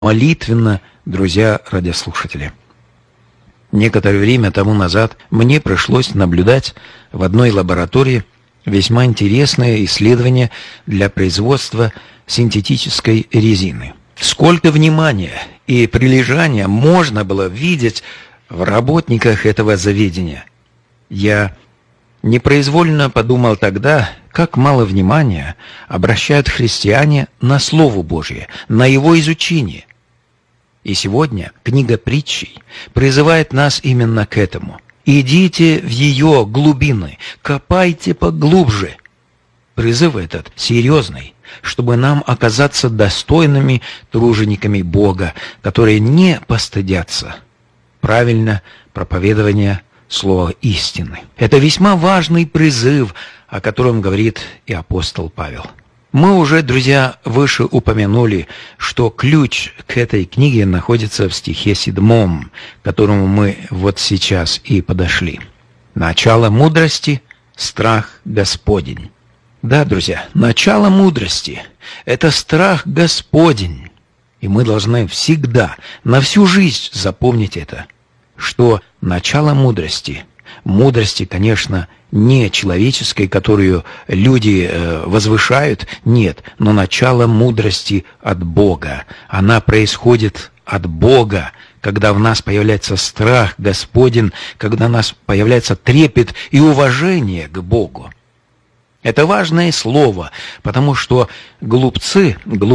молитвенно, друзья радиослушатели. Некоторое время тому назад мне пришлось наблюдать в одной лаборатории весьма интересное исследование для производства синтетической резины. Сколько внимания и прилежания можно было видеть в работниках этого заведения. Я непроизвольно подумал тогда, как мало внимания обращают христиане на Слово Божие, на его изучение. И сегодня книга Притчей призывает нас именно к этому. Идите в ее глубины, копайте поглубже. Призыв этот серьезный, чтобы нам оказаться достойными тружениками Бога, которые не постыдятся правильно проповедования слова истины. Это весьма важный призыв, о котором говорит и апостол Павел. Мы уже, друзья, выше упомянули, что ключ к этой книге находится в стихе 7, к которому мы вот сейчас и подошли. Начало мудрости – страх Господень. Да, друзья, начало мудрости – это страх Господень. И мы должны всегда, на всю жизнь запомнить это, что начало мудрости, конечно, не человеческой, которую люди возвышают, нет, но начало мудрости от Бога. Она происходит от Бога, когда в нас появляется страх Господень, когда у нас появляется трепет и уважение к Богу. Это важное слово, потому что глупцы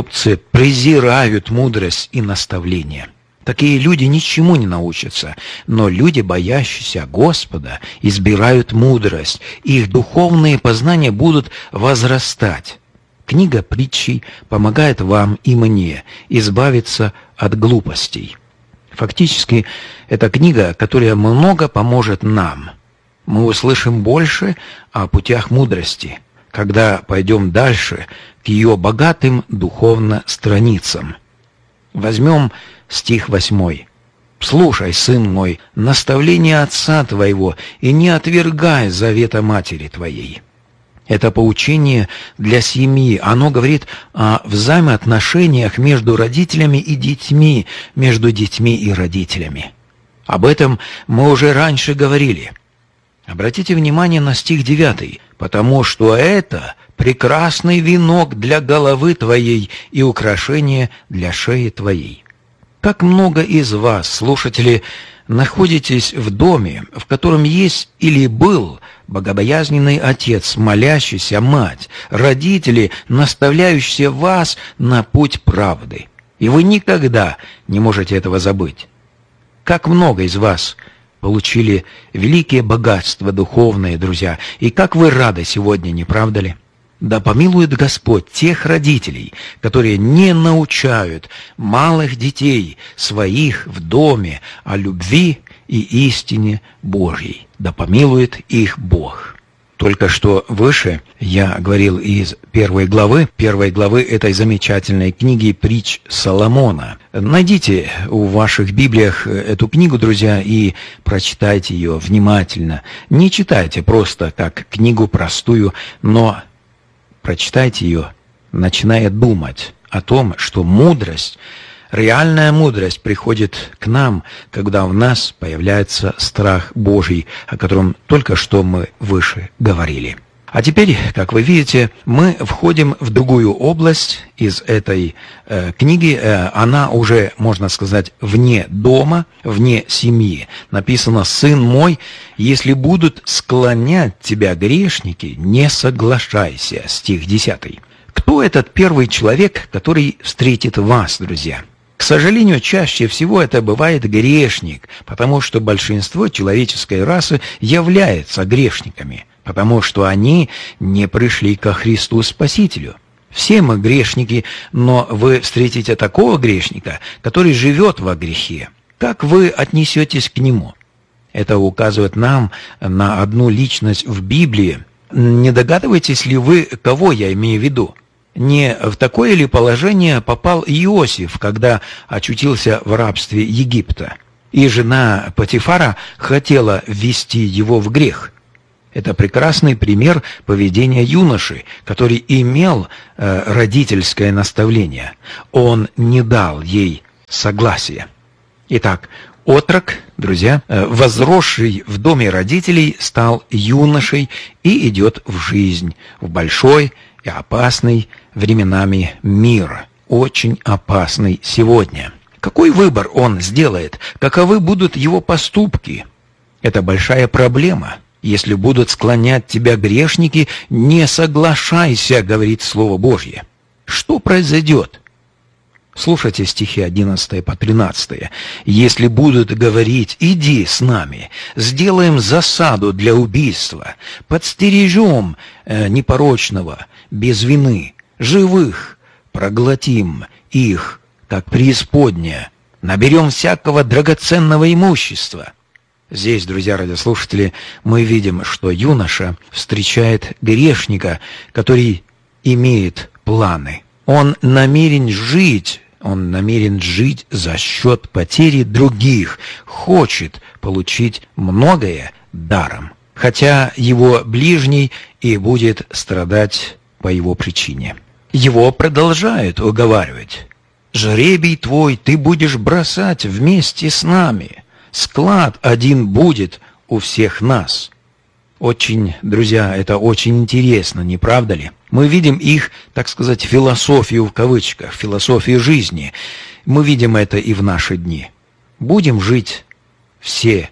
презирают мудрость и наставление. Такие люди ничему не научатся, но люди, боящиеся Господа, избирают мудрость, и их духовные познания будут возрастать. Книга Притчей помогает вам и мне избавиться от глупостей. Фактически, это книга, которая много поможет нам. Мы услышим больше о путях мудрости, когда пойдем дальше к ее богатым духовно страницам. Возьмем стих 8. «Слушай, сын мой, наставление отца твоего, и не отвергай завета матери твоей». Это поучение для семьи. Оно говорит о взаимоотношениях между родителями и детьми, между детьми и родителями. Об этом мы уже раньше говорили. Обратите внимание на стих 9. «Потому что это прекрасный венок для головы твоей и украшение для шеи твоей». Как много из вас, слушатели, находитесь в доме, в котором есть или был богобоязненный отец, молящийся мать, родители, наставляющие вас на путь правды. И вы никогда не можете этого забыть. Как много из вас получили великие богатства духовные, друзья, и как вы рады сегодня, не правда ли? Да помилует Господь тех родителей, которые не научают малых детей своих в доме о любви и истине Божьей. Да помилует их Бог. Только что выше я говорил из первой главы этой замечательной книги «Притч Соломона». Найдите в ваших Библиях эту книгу, друзья, и прочитайте ее внимательно. Не читайте просто как книгу простую, но прочитайте ее, начиная думать о том, что мудрость, реальная мудрость приходит к нам, когда в нас появляется страх Божий, о котором только что мы выше говорили. А теперь, как вы видите, мы входим в другую область из этой книги. Она уже, можно сказать, вне дома, вне семьи. Написано: «Сын мой, если будут склонять тебя грешники, не соглашайся». Стих 10. Кто этот первый человек, который встретит вас, друзья? К сожалению, чаще всего это бывает грешник, потому что большинство человеческой расы является грешниками, потому что они не пришли ко Христу Спасителю. Все мы грешники, но вы встретите такого грешника, который живет во грехе. Как вы отнесетесь к нему? Это указывает нам на одну личность в Библии. Не догадываетесь ли вы, кого я имею в виду? Не в такое ли положение попал Иосиф, когда очутился в рабстве Египта, и жена Потифара хотела ввести его в грех? Это прекрасный пример поведения юноши, который имел родительское наставление. Он не дал ей согласия. Итак, отрок, друзья, возросший в доме родителей, стал юношей и идет в жизнь, в большой и опасный временами мир, очень опасный сегодня. Какой выбор он сделает? Каковы будут его поступки? Это большая проблема. Если будут склонять тебя грешники, не соглашайся, говорит Слово Божье. Что произойдет? Слушайте стихи 11 по 13. «Если будут говорить, иди с нами, сделаем засаду для убийства, подстережем непорочного, без вины, живых, проглотим их, как преисподняя, наберем всякого драгоценного имущества». Здесь, друзья радиослушатели, мы видим, что юноша встречает грешника, который имеет планы. Он намерен жить за счет потери других, хочет получить многое даром, хотя его ближний и будет страдать по его причине. Его продолжают уговаривать. «Жребий твой ты будешь бросать вместе с нами. Склад один будет у всех нас». Очень, друзья, это очень интересно, не правда ли? Мы видим их, так сказать, философию в кавычках, философию жизни. Мы видим это и в наши дни. Будем жить все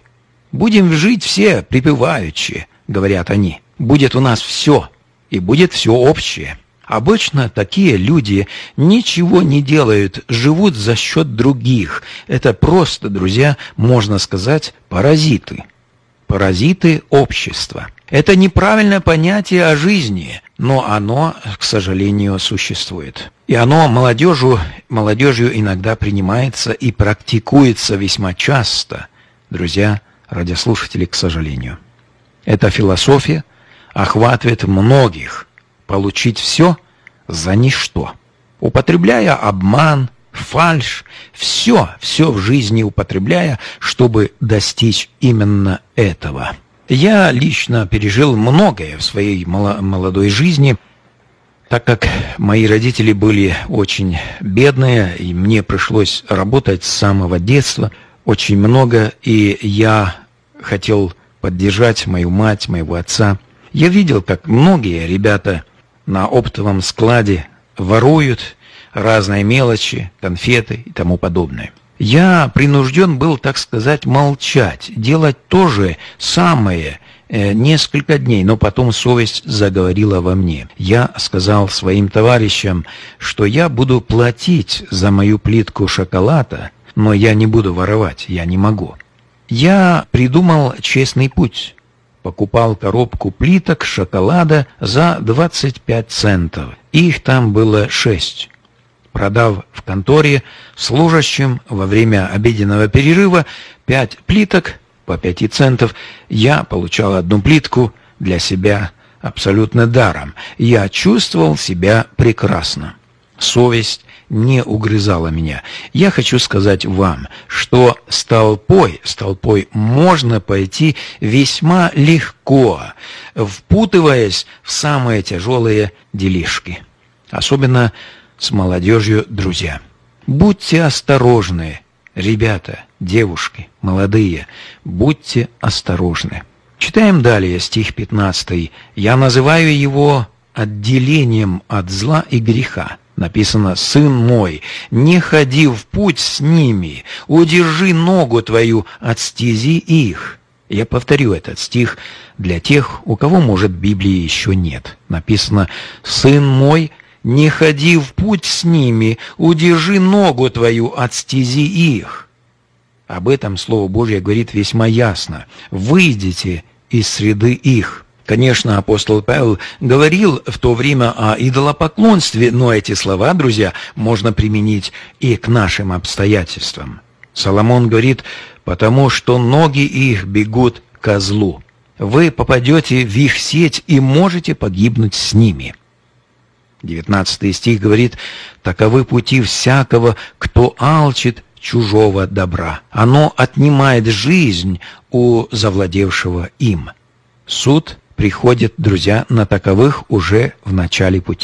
припеваючи, говорят они. Будет у нас все, и будет все общее. Обычно такие люди ничего не делают, живут за счет других. Это просто, друзья, можно сказать, паразиты. Паразиты общества. Это неправильное понятие о жизни, но оно, к сожалению, существует. И оно молодежью иногда принимается и практикуется весьма часто, друзья, радиослушатели, к сожалению. Эта философия охватывает многих. Получить все за ничто. Употребляя обман, фальшь, все в жизни употребляя, чтобы достичь именно этого. Я лично пережил многое в своей молодой жизни, так как мои родители были очень бедные, и мне пришлось работать с самого детства очень много, и я хотел поддержать мою мать, моего отца. Я видел, как многие ребята на оптовом складе воруют разные мелочи, конфеты и тому подобное. Я принужден был, так сказать, молчать, делать то же самое несколько дней, но потом совесть заговорила во мне. Я сказал своим товарищам, что я буду платить за мою плитку шоколада, но я не буду воровать, я не могу. Я придумал честный путь. Покупал коробку плиток шоколада за 25 центов. Их там было 6. Продав в конторе служащим во время обеденного перерыва 5 плиток по 5 центов, я получал одну плитку для себя абсолютно даром. Я чувствовал себя прекрасно. Совесть не угрызала меня. Я хочу сказать вам, что с толпой можно пойти весьма легко, впутываясь в самые тяжелые делишки. Особенно с молодежью, друзья. Будьте осторожны, ребята, девушки, молодые, будьте осторожны. Читаем далее стих 15. «Я называю его отделением от зла и греха». Написано: «Сын мой, не ходи в путь с ними, удержи ногу твою от стези их». Я повторю этот стих для тех, у кого, может, Библии еще нет. Написано: «Сын мой, не ходи в путь с ними, удержи ногу твою от стези их». Об этом Слово Божье говорит весьма ясно. «Выйдите из среды их». Конечно, апостол Павел говорил в то время о идолопоклонстве, но эти слова, друзья, можно применить и к нашим обстоятельствам. Соломон говорит: «Потому что ноги их бегут ко злу. Вы попадете в их сеть и можете погибнуть с ними». 19 стих говорит: «Таковы пути всякого, кто алчит чужого добра. Оно отнимает жизнь у завладевшего им». Суд приходит, друзья, на таковых уже в начале пути.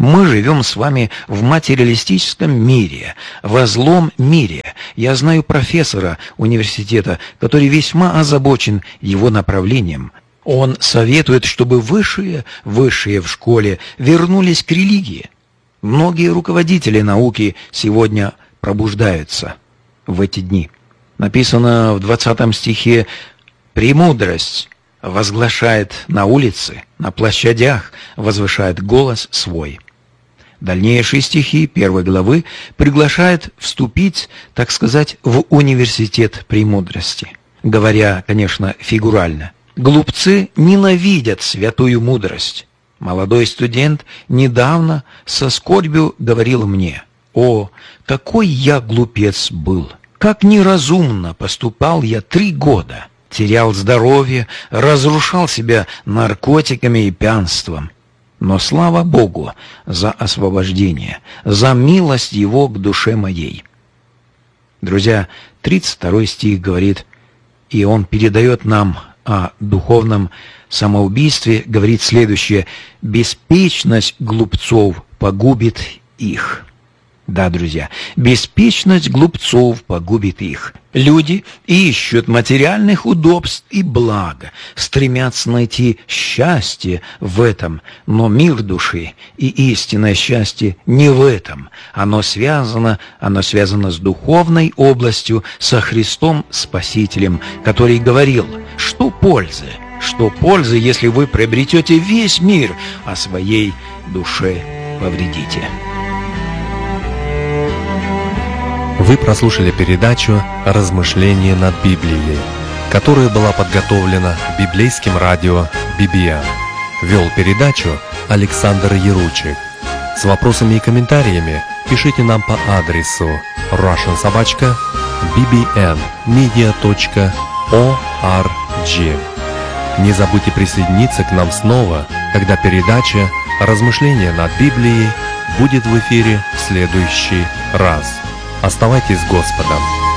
Мы живем с вами в материалистическом мире, во злом мире. Я знаю профессора университета, который весьма озабочен его направлением. Он советует, чтобы высшие в школе вернулись к религии. Многие руководители науки сегодня пробуждаются в эти дни. Написано в 20 стихе: «Премудрость возглашает на улице, на площадях, возвышает голос свой». Дальнейшие стихи 1 главы приглашают вступить, так сказать, в университет премудрости. Говоря, конечно, фигурально. Глупцы ненавидят святую мудрость. Молодой студент недавно со скорбью говорил мне: «О, какой я глупец был! Как неразумно поступал я 3 года! Терял здоровье, разрушал себя наркотиками и пьянством. Но слава Богу за освобождение, за милость Его к душе моей». Друзья, 32 стих говорит, и он передает нам о духовном самоубийстве, говорит следующее: «Беспечность глупцов погубит их». Да, друзья, беспечность глупцов погубит их. Люди ищут материальных удобств и блага, стремятся найти счастье в этом, но мир души и истинное счастье не в этом. Оно связано с духовной областью, со Христом Спасителем, который говорил: что пользы, если вы приобретете весь мир, а своей душе повредите. Вы прослушали передачу «Размышления над Библией», которая была подготовлена библейским радио BBM. Вел передачу Александр Яручик. С вопросами и комментариями пишите нам по адресу russian@bbnmedia.org. Не забудьте присоединиться к нам снова, когда передача «Размышления над Библией» будет в эфире в следующий раз. Оставайтесь с Господом.